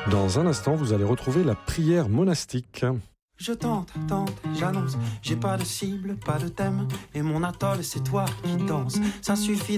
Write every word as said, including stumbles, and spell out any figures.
Dans un instant, vous allez retrouver la prière monastique. Je tente, tente, j'annonce, j'ai pas de cible, pas de thème, et mon atoll c'est toi qui danse, ça suffit.